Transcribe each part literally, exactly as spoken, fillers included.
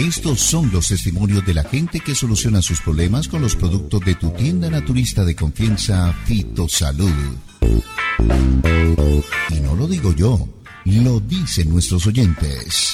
Estos son los testimonios de la gente que soluciona sus problemas con los productos de tu tienda naturista de confianza, Fitosalud. Y no lo digo yo, lo dicen nuestros oyentes.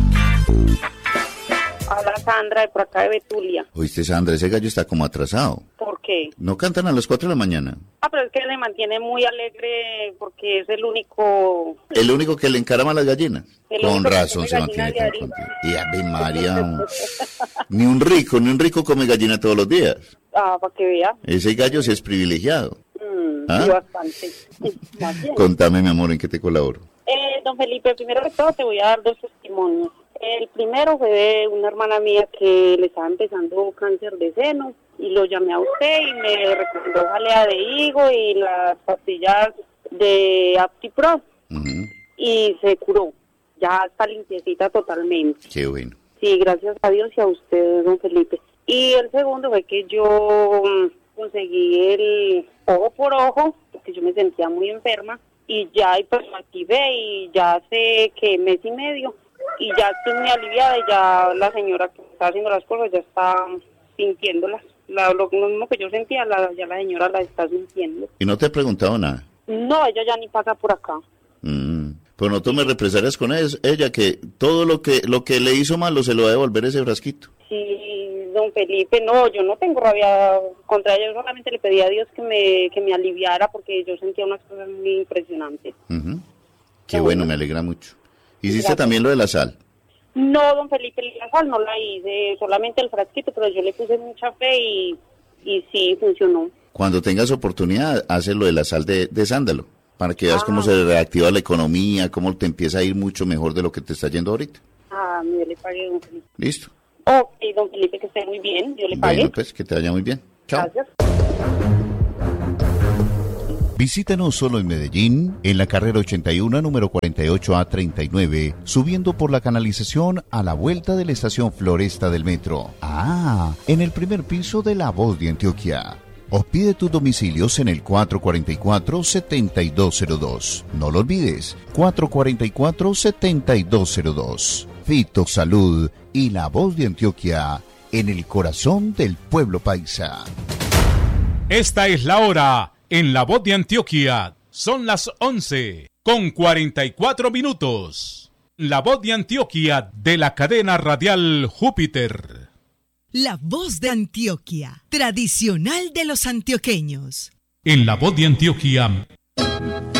Habla Sandra de por acá de Betulia. Oíste, Sandra, ese gallo está como atrasado. ¿Por qué? ¿No cantan a las cuatro de la mañana? Ah, pero es que le mantiene muy alegre porque es el único... ¿El único que le encarama a las gallinas? El Con único que razón come se mantiene gallina tan contento. Y Ave María, ni un rico, ni un rico come gallina todos los días. Ah, para que vea. Ese gallo sí es privilegiado. Mm, ¿Ah? sí, bastante. Más bien. Contame, mi amor, ¿en qué te colaboro? Eh, don Felipe, primero que todo te voy a dar dos testimonios. El primero fue de una hermana mía que le estaba empezando cáncer de seno y lo llamé a usted y me recomendó jalea de higo y las pastillas de AptiPro. Uh-huh. Y se curó, ya está limpiecita totalmente. Qué bueno. Sí, gracias a Dios y a usted, don Felipe. Y el segundo fue que yo conseguí el ojo por ojo, porque yo me sentía muy enferma, y ya pues lo activé y ya hace que mes y medio, y ya estoy muy aliviada y ya la señora que está haciendo las cosas ya está sintiéndolas. La, lo mismo que yo sentía, la, ya la señora la está sintiendo. ¿Y no te he preguntado nada? No, ella ya ni pasa por acá. Mm. Pero no tomes represalias con ella, ella que todo lo que lo que le hizo malo se lo va a devolver ese frasquito. Sí, don Felipe, no, yo no tengo rabia contra ella, yo solamente le pedí a Dios que me que me aliviara porque yo sentía unas cosas muy impresionantes. Uh-huh. Qué bueno, me alegra mucho. ¿Hiciste Gracias. También lo de la sal? No, don Felipe, la sal no la hice, solamente el frasquito, pero yo le puse mucha fe y, y sí, funcionó. Cuando tengas oportunidad, haz lo de la sal de, de sándalo, para que veas ah. cómo se reactiva la economía, cómo te empieza a ir mucho mejor de lo que te está yendo ahorita. Ah, yo le pagué, don Felipe. ¿Listo? Ok, don Felipe, que esté muy bien, yo le pagué. Bueno, pues, que te vaya muy bien. Chao. Gracias. Visítanos solo en Medellín, en la carrera ochenta y uno, número cuarenta y ocho A treinta y nueve, subiendo por la canalización a la vuelta de la estación Floresta del metro. Ah, en el primer piso de La Voz de Antioquia. O pide tus domicilios en el cuatro cuatro cuatro, siete dos cero dos. No lo olvides, cuatro cuatro cuatro, siete dos cero dos. Fitosalud y La Voz de Antioquia, en el corazón del pueblo paisa. Esta es la hora en La Voz de Antioquia. Son las once con cuarenta y cuatro minutos. La Voz de Antioquia de la cadena radial Júpiter. La Voz de Antioquia, tradicional de los antioqueños. En La Voz de Antioquia